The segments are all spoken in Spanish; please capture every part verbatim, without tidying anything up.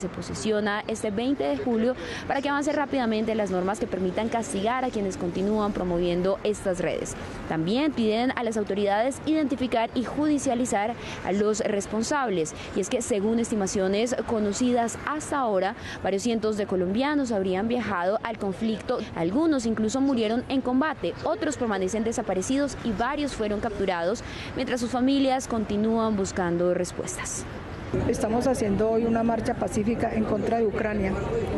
Se posiciona este veinte de julio para que avance rápidamente las normas que permitan castigar a quienes continúan promoviendo estas redes. También piden a las autoridades identificar y judicializar a los responsables. Y es que según estimaciones conocidas hasta ahora, varios cientos de colombianos habrían viajado al conflicto. Algunos incluso murieron en combate, otros permanecen desaparecidos y varios fueron capturados, mientras sus familias continúan buscando respuestas. Estamos haciendo hoy una marcha pacífica en contra de Ucrania.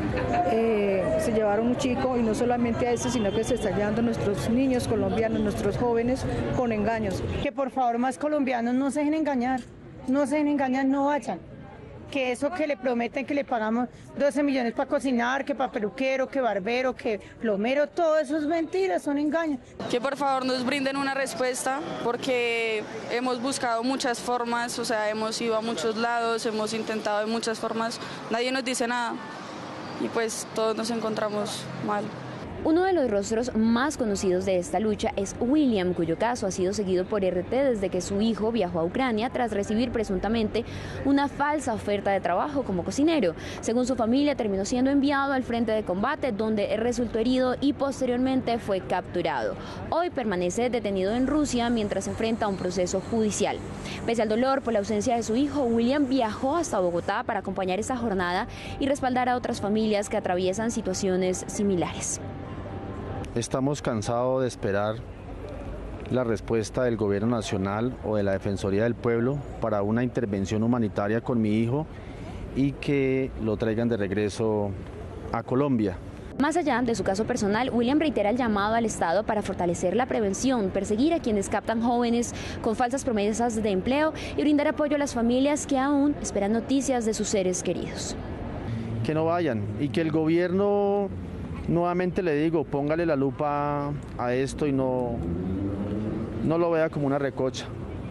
Eh, se llevaron un chico y no solamente a ese, sino que se están llevando a nuestros niños colombianos, nuestros jóvenes con engaños. Que por favor más colombianos no se dejen engañar, no se dejen engañar, no vayan. Que eso que le prometen que le pagamos doce millones para cocinar, que para peluquero, que barbero, que plomero, todo eso es mentira, son engaños. Que por favor nos brinden una respuesta, porque hemos buscado muchas formas, o sea, hemos ido a muchos lados, hemos intentado de muchas formas, nadie nos dice nada y pues todos nos encontramos mal. Uno de los rostros más conocidos de esta lucha es William, cuyo caso ha sido seguido por R T desde que su hijo viajó a Ucrania tras recibir presuntamente una falsa oferta de trabajo como cocinero. Según su familia, terminó siendo enviado al frente de combate, donde resultó herido y posteriormente fue capturado. Hoy permanece detenido en Rusia mientras enfrenta un proceso judicial. Pese al dolor por la ausencia de su hijo, William viajó hasta Bogotá para acompañar esta jornada y respaldar a otras familias que atraviesan situaciones similares. Estamos cansados de esperar la respuesta del Gobierno Nacional o de la Defensoría del Pueblo para una intervención humanitaria con mi hijo y que lo traigan de regreso a Colombia. Más allá de su caso personal, William reitera el llamado al Estado para fortalecer la prevención, perseguir a quienes captan jóvenes con falsas promesas de empleo y brindar apoyo a las familias que aún esperan noticias de sus seres queridos. Que no vayan y que el gobierno... Nuevamente le digo, póngale la lupa a esto y no, no lo vea como una recocha.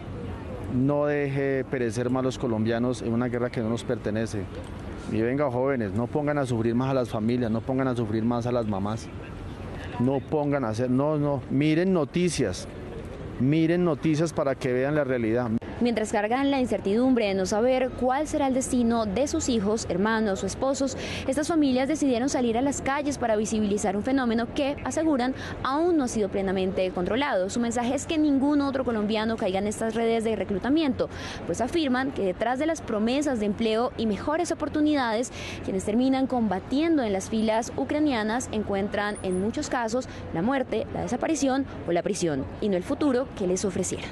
No deje perecer más los colombianos en una guerra que no nos pertenece. Y venga, jóvenes, no pongan a sufrir más a las familias, no pongan a sufrir más a las mamás. No pongan a hacer, no, no, miren noticias, miren noticias para que vean la realidad. Mientras cargan la incertidumbre de no saber cuál será el destino de sus hijos, hermanos o esposos, estas familias decidieron salir a las calles para visibilizar un fenómeno que, aseguran, aún no ha sido plenamente controlado. Su mensaje es que ningún otro colombiano caiga en estas redes de reclutamiento, pues afirman que detrás de las promesas de empleo y mejores oportunidades, quienes terminan combatiendo en las filas ucranianas encuentran en muchos casos la muerte, la desaparición o la prisión, y no el futuro que les ofrecieran.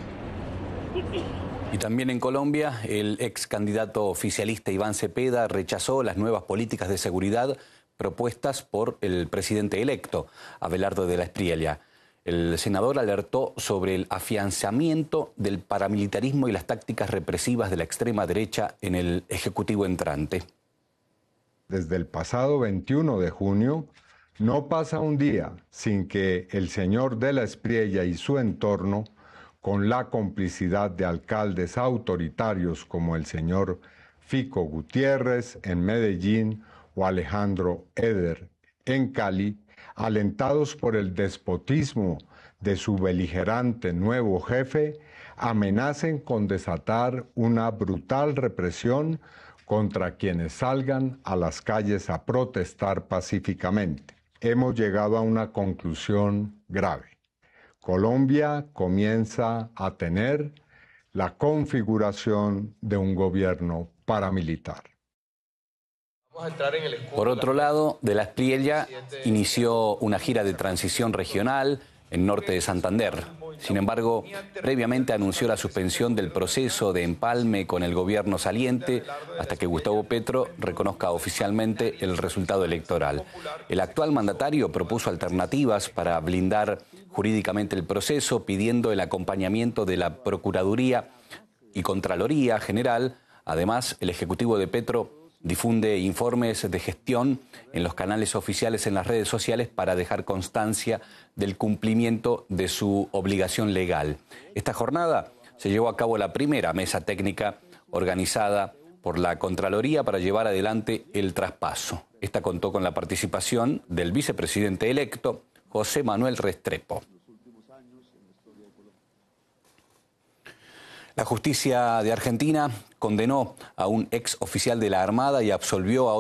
Y también en Colombia, el ex candidato oficialista Iván Cepeda rechazó las nuevas políticas de seguridad propuestas por el presidente electo, Abelardo de la Espriella. El senador alertó sobre el afianzamiento del paramilitarismo y las tácticas represivas de la extrema derecha en el Ejecutivo entrante. Desde el pasado veintiuno de junio, no pasa un día sin que el señor de la Espriella y su entorno, con la complicidad de alcaldes autoritarios como el señor Fico Gutiérrez en Medellín o Alejandro Eder en Cali, alentados por el despotismo de su beligerante nuevo jefe, amenacen con desatar una brutal represión contra quienes salgan a las calles a protestar pacíficamente. Hemos llegado a una conclusión grave. Colombia comienza a tener la configuración de un gobierno paramilitar. Por otro lado, de la Espriella inició una gira de transición regional en norte de Santander. Sin embargo, previamente anunció la suspensión del proceso de empalme con el gobierno saliente hasta que Gustavo Petro reconozca oficialmente el resultado electoral. El actual mandatario propuso alternativas para blindar jurídicamente el proceso, pidiendo el acompañamiento de la Procuraduría y Contraloría General. Además, el Ejecutivo de Petro difunde informes de gestión en los canales oficiales en las redes sociales para dejar constancia del cumplimiento de su obligación legal. Esta jornada se llevó a cabo la primera mesa técnica organizada por la Contraloría para llevar adelante el traspaso. Esta contó con la participación del vicepresidente electo, José Manuel Restrepo. La justicia de Argentina condenó a un ex oficial de la Armada y absolvió a